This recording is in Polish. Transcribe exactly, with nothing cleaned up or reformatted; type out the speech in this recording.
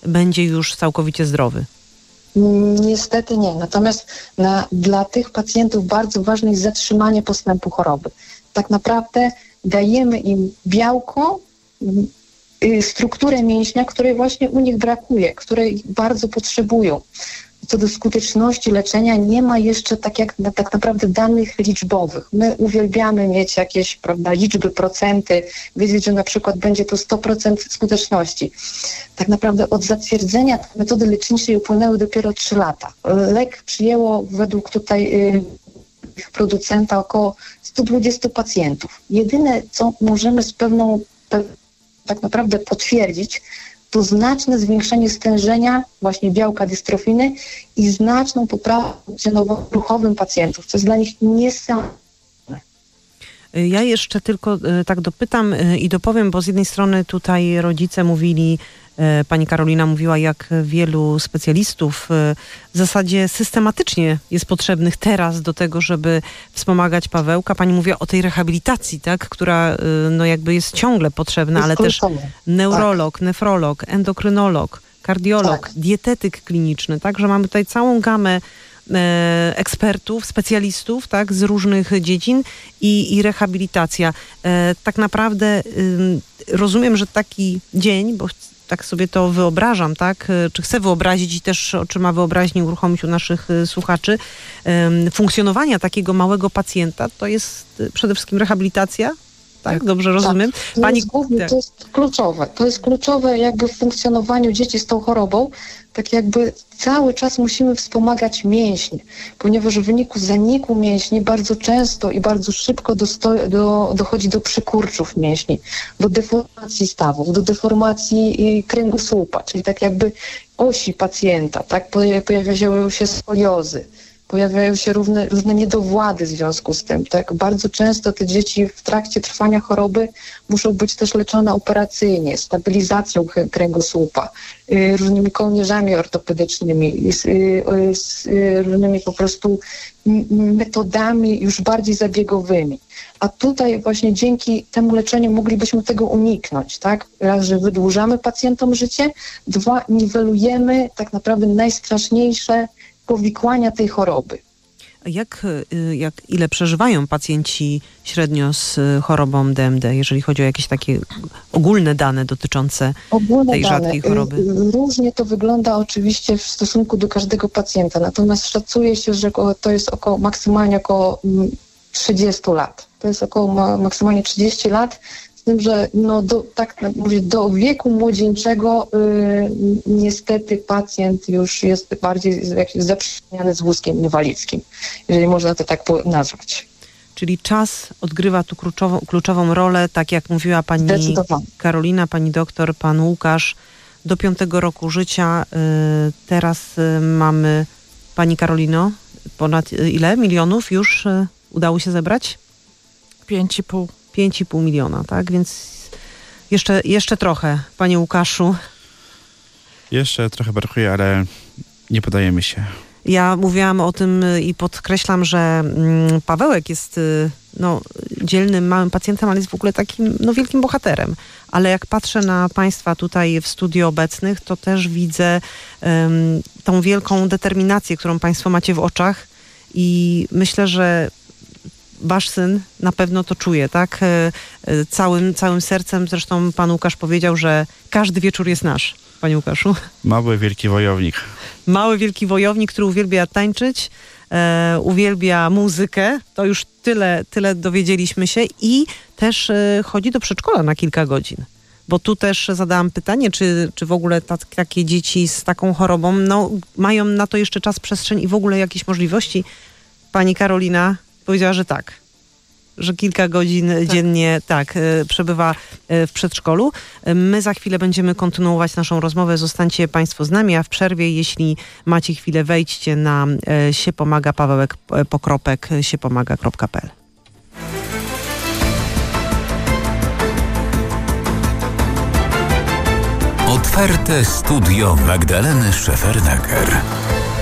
będzie już całkowicie zdrowy? Niestety nie. Natomiast na, dla tych pacjentów bardzo ważne jest zatrzymanie postępu choroby. Tak naprawdę dajemy im białko, strukturę mięśnia, której właśnie u nich brakuje, której bardzo potrzebują. Co do skuteczności leczenia nie ma jeszcze tak, jak, tak naprawdę danych liczbowych. My uwielbiamy mieć jakieś, prawda, liczby, procenty, wiedzieć, że na przykład będzie to sto procent skuteczności. Tak naprawdę od zatwierdzenia metody leczniczej upłynęły dopiero trzy lata. Lek przyjęło według tutaj yy, producenta około sto dwadzieścia pacjentów. Jedyne, co możemy z pewną pe- tak naprawdę potwierdzić, to znaczne zwiększenie stężenia właśnie białka dystrofiny i znaczną poprawę funkcjonowo-ruchowym pacjentów, co jest dla nich niesamowite. Ja jeszcze tylko tak dopytam i dopowiem, bo z jednej strony tutaj rodzice mówili, pani Karolina mówiła, jak wielu specjalistów w zasadzie systematycznie jest potrzebnych teraz do tego, żeby wspomagać Pawełka. Pani mówiła o tej rehabilitacji, tak, która no jakby jest ciągle potrzebna, jest ale kluczowe. Też neurolog, tak. nefrolog, endokrynolog, kardiolog, tak. dietetyk kliniczny, tak, że mamy tutaj całą gamę e, ekspertów, specjalistów, tak, z różnych dziedzin i, i rehabilitacja. E, tak naprawdę y, rozumiem, że taki dzień, bo tak sobie to wyobrażam, tak? Czy chcę wyobrazić i też oczyma wyobraźni uruchomić u naszych słuchaczy, um, funkcjonowania takiego małego pacjenta, to jest przede wszystkim rehabilitacja? Tak, dobrze rozumiem. Tak. To, Pani... jest głównie, to jest kluczowe. To jest kluczowe jakby w funkcjonowaniu dzieci z tą chorobą. Tak jakby cały czas musimy wspomagać mięśnie, ponieważ w wyniku zaniku mięśni bardzo często i bardzo szybko dosto- do, dochodzi do przykurczów mięśni, do deformacji stawów, do deformacji kręgosłupa, czyli tak jakby osi pacjenta, tak, pojawiają się skoliozy. Pojawiają się różne, różne niedowłady w związku z tym. Tak? Bardzo często te dzieci w trakcie trwania choroby muszą być też leczone operacyjnie, stabilizacją kręgosłupa, y, różnymi kołnierzami ortopedycznymi, z, y, z y, różnymi po prostu metodami już bardziej zabiegowymi. A tutaj właśnie dzięki temu leczeniu moglibyśmy tego uniknąć. Tak? Raz, że wydłużamy pacjentom życie, dwa, niwelujemy tak naprawdę najstraszniejsze powikłania tej choroby. Jak, jak ile przeżywają pacjenci średnio z chorobą D M D, jeżeli chodzi o jakieś takie ogólne dane dotyczące ogólne tej dane. rzadkiej choroby? Różnie to wygląda oczywiście w stosunku do każdego pacjenta, natomiast szacuje się, że to jest około, maksymalnie około trzydzieści lat. To jest około maksymalnie trzydzieści lat, z tym, że no do, tak mówię, do wieku młodzieńczego y, niestety pacjent już jest bardziej zaprzyjaźniony z wózkiem inwalidzkim, jeżeli można to tak nazwać. Czyli czas odgrywa tu kluczową, kluczową rolę, tak jak mówiła pani Karolina, pani doktor, pan Łukasz, do piątego roku życia. Y, teraz y, mamy, pani Karolino, ponad y, ile milionów już y, udało się zebrać? Pięć i pół. Pięć i pół miliona, tak? Więc jeszcze, jeszcze trochę, panie Łukaszu. Jeszcze trochę brakuje, ale nie podajemy się. Ja mówiłam o tym i podkreślam, że mm, Pawełek jest no, dzielnym, małym pacjentem, ale jest w ogóle takim no, wielkim bohaterem. Ale jak patrzę na państwa tutaj w studiu obecnych, to też widzę um, tą wielką determinację, którą państwo macie w oczach i myślę, że wasz syn na pewno to czuje, tak? Całym, całym sercem. Zresztą pan Łukasz powiedział, że każdy wieczór jest nasz, panie Łukaszu. Mały, wielki wojownik. Mały, wielki wojownik, który uwielbia tańczyć, e, uwielbia muzykę. To już tyle, tyle dowiedzieliśmy się. I też e, chodzi do przedszkola na kilka godzin. Bo tu też zadałam pytanie, czy, czy w ogóle ta, takie dzieci z taką chorobą no, mają na to jeszcze czas, przestrzeń i w ogóle jakieś możliwości. Pani Karolina powiedziała, że tak, że kilka godzin tak. dziennie tak, przebywa w przedszkolu. My za chwilę będziemy kontynuować naszą rozmowę. Zostańcie państwo z nami, a w przerwie, jeśli macie chwilę, wejdźcie na siepomaga pawełek pokropek siepomaga kropka p l. Otwarte studio Magdaleny Szefernaker.